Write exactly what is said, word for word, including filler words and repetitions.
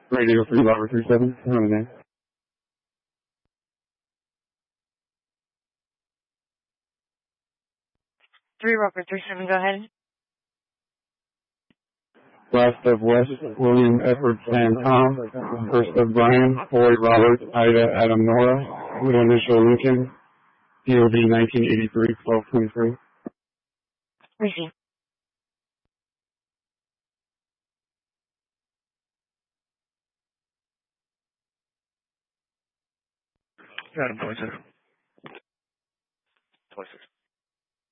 Radio three, Robert three seven. Running in. Three Robert three seven. Go ahead. Last of West, William, Edward, Sam, Tom. First of Brian, Floyd, Robert, Ida, Adam, Nora. Middle initial Lincoln. P O V nineteen eighty-three, twelve twenty-three. Receive. Adam twenty-six. twenty-six.